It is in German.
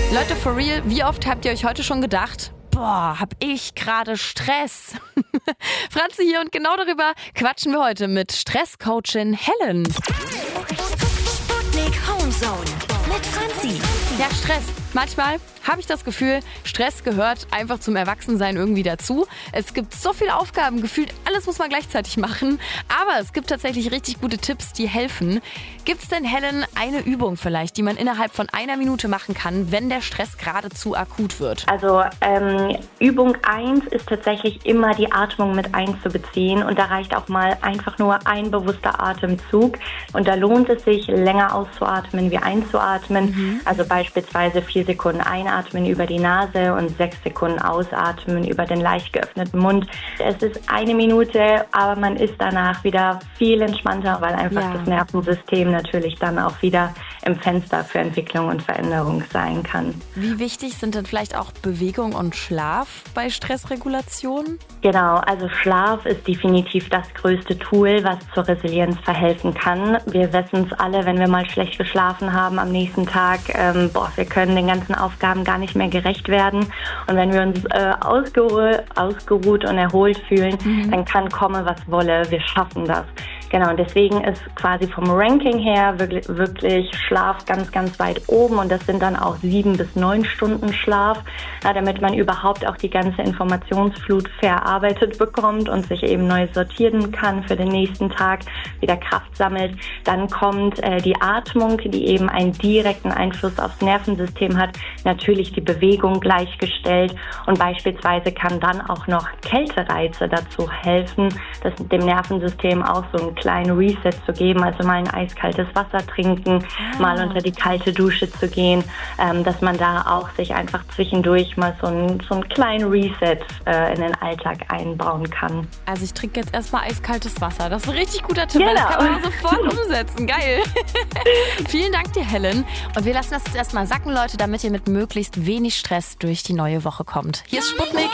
Leute, for real, wie oft habt ihr euch heute schon gedacht, boah, hab ich gerade Stress? Franzi hier und genau darüber quatschen wir heute mit Stresscoachin Helen. Sputnik Homezone mit Franzi. Ja, Stress. Manchmal habe ich das Gefühl, Stress gehört einfach zum Erwachsensein irgendwie dazu. Es gibt so viele Aufgaben, gefühlt alles muss man gleichzeitig machen. Aber es gibt tatsächlich richtig gute Tipps, die helfen. Gibt es denn, Helen, eine Übung vielleicht, die man innerhalb von 1 Minute machen kann, wenn der Stress geradezu akut wird? Also Übung 1 ist tatsächlich immer die Atmung mit einzubeziehen. Und da reicht auch mal einfach nur ein bewusster Atemzug. Und da lohnt es sich, länger auszuatmen wie einzuatmen. Also beispielsweise 4 Sekunden einatmen über die Nase und 6 Sekunden ausatmen über den leicht geöffneten Mund. Es ist 1 Minute, aber man ist danach wieder viel entspannter, weil einfach das Nervensystem natürlich dann auch wieder im Fenster für Entwicklung und Veränderung sein kann. Wie wichtig sind denn vielleicht auch Bewegung und Schlaf bei Stressregulation? Genau, also Schlaf ist definitiv das größte Tool, was zur Resilienz verhelfen kann. Wir wissen es alle, wenn wir mal schlecht geschlafen haben am nächsten Tag, wir können den ganzen Aufgaben gar nicht mehr gerecht werden. Und wenn wir uns ausgeruht und erholt fühlen, dann kann komme, was wolle, wir schaffen das. Genau, und deswegen ist quasi vom Ranking her wirklich Schlaf ganz, ganz weit oben und das sind dann auch 7 bis 9 Stunden Schlaf, damit man überhaupt auch die ganze Informationsflut verarbeitet bekommt und sich eben neu sortieren kann für den nächsten Tag, wieder Kraft sammelt. Dann kommt die Atmung, die eben einen direkten Einfluss aufs Nervensystem hat, natürlich die Bewegung gleichgestellt und beispielsweise kann dann auch noch Kältereize dazu helfen, dass dem Nervensystem auch so einen kleinen Reset zu geben, also mal ein eiskaltes Wasser trinken, mal unter die kalte Dusche zu gehen, dass man da auch sich einfach zwischendurch mal so einen kleinen Reset in den Alltag einbauen kann. Also ich trinke jetzt erstmal eiskaltes Wasser. Das ist ein richtig guter Tipp, weil das kann man sofort umsetzen. Geil. Vielen Dank dir, Helen. Und wir lassen das jetzt erstmal sacken, Leute, damit ihr mit möglichst wenig Stress durch die neue Woche kommt. Hier ist Sputnik.